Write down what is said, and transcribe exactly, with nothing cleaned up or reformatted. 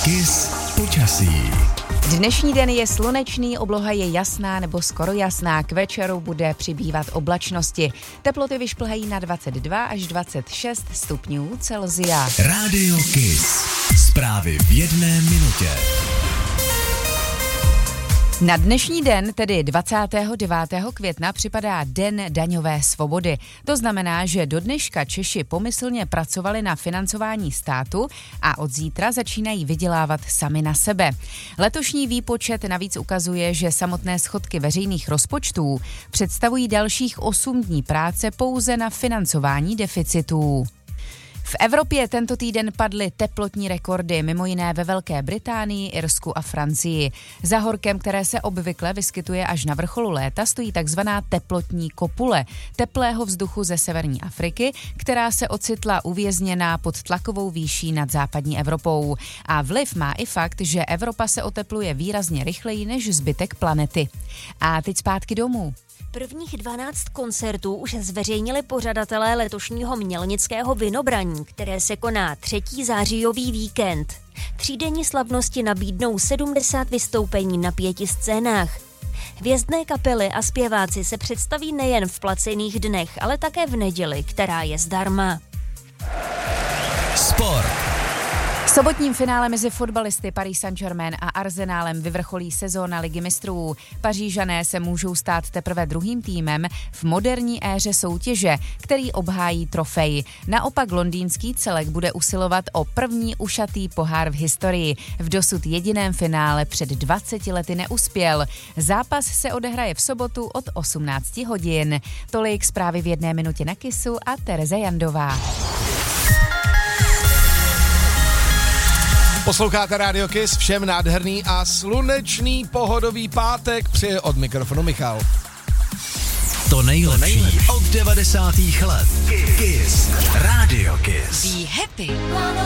Kiss počasí. Dnešní den je slunečný, obloha je jasná nebo skoro jasná, k večeru bude přibývat oblačnosti. Teploty vyšplhají na dvacet dva až dvacet šest stupňů Celsia. Rádio Kiss. Zprávy v jedné minutě. Na dnešní den, tedy dvacátého devátého května, připadá Den daňové svobody. To znamená, že do dneška Češi pomyslně pracovali na financování státu a od zítra začínají vydělávat sami na sebe. Letošní výpočet navíc ukazuje, že samotné schodky veřejných rozpočtů představují dalších osm dní práce pouze na financování deficitů. V Evropě tento týden padly teplotní rekordy, mimo jiné ve Velké Británii, Irsku a Francii. Za horkem, které se obvykle vyskytuje až na vrcholu léta, stojí takzvaná teplotní kopule, teplého vzduchu ze severní Afriky, která se ocitla uvězněná pod tlakovou výší nad západní Evropou. A vliv má i fakt, že Evropa se otepluje výrazně rychleji než zbytek planety. A teď zpátky domů. Prvních dvanáct koncertů už zveřejnili pořadatelé letošního mělnického Vinobraní, které se koná třetí zářijový víkend. Třídenní slavnosti nabídnou sedmdesát vystoupení na pěti scénách. Hvězdné kapely a zpěváci se představí nejen v placených dnech, ale také v neděli, která je zdarma. Sport. V sobotním finále mezi fotbalisty Paris Saint-Germain a Arsenálem vyvrcholí sezóna Ligy mistrů. Pařížané se můžou stát teprve druhým týmem v moderní éře soutěže, který obhájí trofej. Naopak londýnský celek bude usilovat o první ušatý pohár v historii. V dosud jediném finále před dvaceti lety neuspěl. Zápas se odehraje v sobotu od osmnácti hodin. Tolik zprávy v jedné minutě na Kissu a Tereza Jandová. Posloucháte Radio Kiss, všem nádherný a slunečný pohodový pátek, přeje od mikrofonu Michal. To nejlepší od devadesátých let. Kiss. Radio Kiss. Be happy.